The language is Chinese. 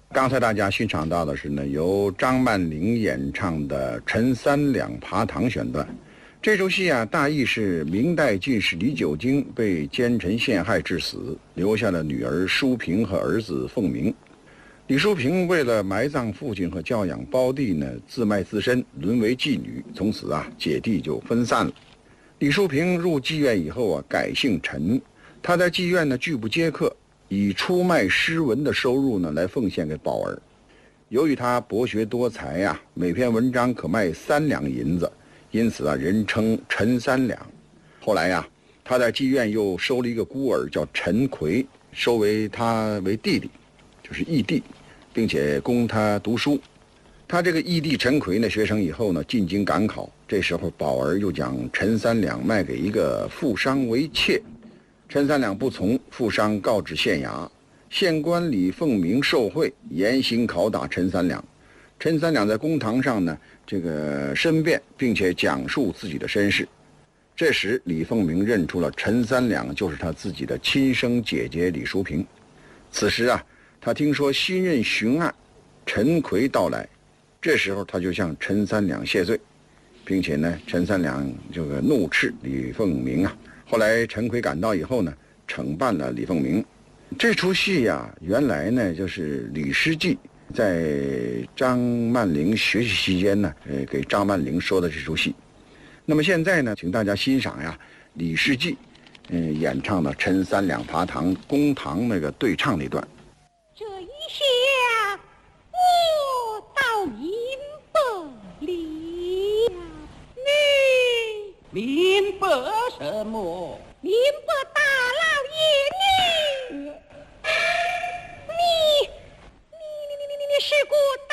刚才大家欣赏到的是呢，由张曼玲演唱的《陈三两爬堂》选段。这出戏啊，大意是明代进士李九经被奸臣陷害致死，留下了女儿淑萍和儿子凤鸣。李淑萍为了埋葬父亲和教养胞弟呢，自卖自身，沦为妓女。从此啊，姐弟就分散了。李淑萍入妓院以后啊，改姓陈。她在妓院呢，拒不接客，以出卖诗文的收入呢，来奉献给宝儿。由于她博学多才呀，每篇文章可卖3两银子，因此啊，人称陈三两。后来呀，她在妓院又收了一个孤儿，叫陈奎，收为他为弟弟，就是义弟，并且供他读书。他这个义弟陈奎呢，学成以后呢，进京赶考。这时候宝儿又将陈三两卖给一个富商为妾，陈三两不从，富商告至县衙，县官李凤鸣受贿，严刑拷打陈三两。陈三两在公堂上呢，这个申辩，并且讲述自己的身世。这时李凤鸣认出了陈三两就是他自己的亲生姐姐李淑萍。此时啊，他听说新任巡案陈奎到来，这时候他就向陈三两谢罪，并且呢，陈三两这个怒斥李凤鸣啊。后来陈奎赶到以后呢，惩办了李凤鸣。这出戏呀，原来呢就是李师继在张曼玲学习期间呢，给张曼玲说的这出戏。那么现在呢，请大家欣赏呀，李师继演唱的《陈三两爬堂》公堂那个对唱那段。 这一下我到银北里了，你明白什么？ 明白大老爷你是个